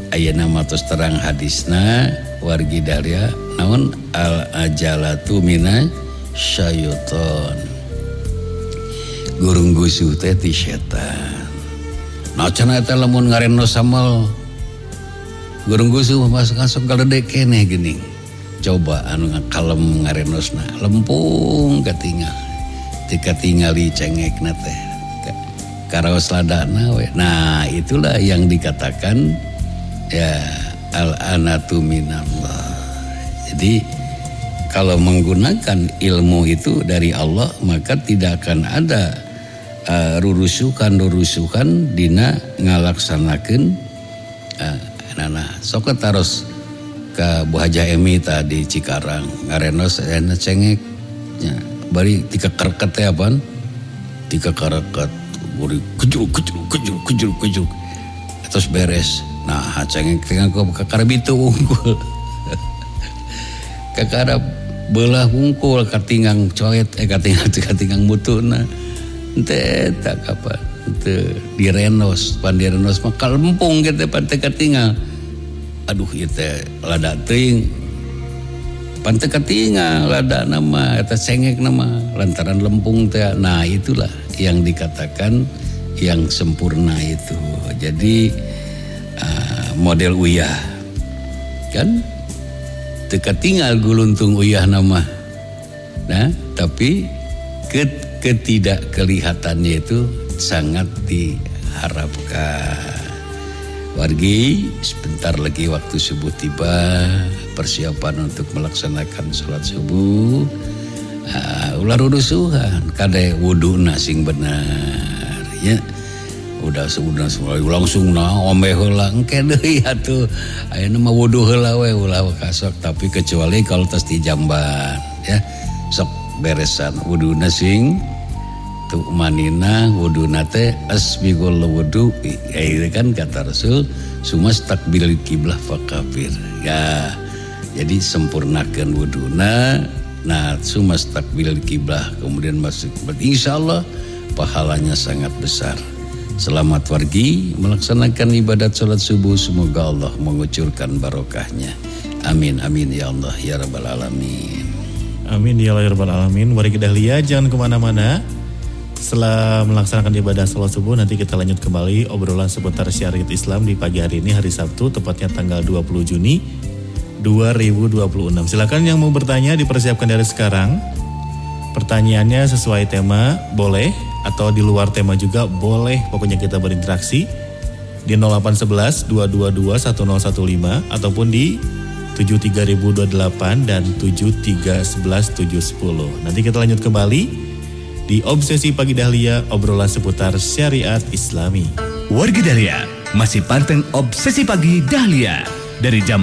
ayeuna matos terang hadisna wargi Dahlia naon al ajalatu mina syaiton. Gurung gusuh teh ti setan. Nah cenah eta lamun ngarenos samal gurung gusuh masuk galedek keneh geuning. Coba anu kalem ngarenosna lempung katingal. Tika tingali cengekna teh karaos ladana we. Nah itulah yang dikatakan ya al-anatu minallah. Jadi kalau menggunakan ilmu itu dari Allah maka tidak akan ada rurusukan dina ngalaksanakeun nana sok taros ka Bu Haja Emi tadi Cikarang ngarenos aya cengek nya bari tika kereket teh apaan tika kereket bari kejur terus beres nah cengek teh kakara bitu unggul kakara belah unggul katingang coet katingang mutuna teh tak apa teu direnos pandirenos mah kalempung kitu pan teh katingal aduh ieu teh lada teuing pan teu katingal lada nama eta cengek nama lantaran lempung teh. Nah itulah yang dikatakan yang sempurna itu. Jadi model uyah kan teu katingal guluntung uyah nama. Nah tapi ketidak kelihatannya itu sangat diharapkan. Wargi sebentar lagi waktu subuh tiba, persiapan untuk melaksanakan sholat subuh. Ulah rudusuhan kade wuduna sing benar ya. Udah langsung ombe heula engke deui atuh. Ayeuna mah wudu heula we ulah kasok tapi kecuali kalau tos di jamban ya. Sok beresan wuduna sing tu manina wuduna teh asbiqul wudu itu kan kata Rasul sumastakbil kiblah fakabir ya. Jadi sempurnakan wuduna nah sumastakbil kiblah kemudian masuk insyaallah pahalanya sangat besar. Selamat wargi melaksanakan ibadat salat subuh, semoga Allah mengucurkan barokahnya. Amin amin ya Allah ya rabbal alamin. Amin ya rabbal alamin. Wargi Dahlia jangan kemana-mana. Setelah melaksanakan ibadah salat subuh nanti kita lanjut kembali obrolan seputar syariat Islam di pagi hari ini hari Sabtu tepatnya tanggal 20 Juni 2026. Silakan yang mau bertanya dipersiapkan dari sekarang. Pertanyaannya sesuai tema boleh atau di luar tema juga boleh. Pokoknya kita berinteraksi di 0811 222 1015 ataupun di 73028 dan 7311710. Nanti kita lanjut kembali di Obsesi Pagi Dahlia, obrolan seputar syariat Islami. Wargi Dahlia masih panteng Obsesi Pagi Dahlia dari jam